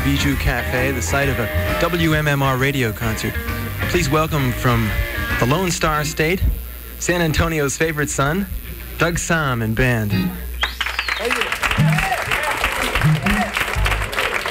Bijou Cafe, the site of a WMMR radio concert. Please welcome from the Lone Star State, San Antonio's favorite son, Doug Sahm and band. Thank you.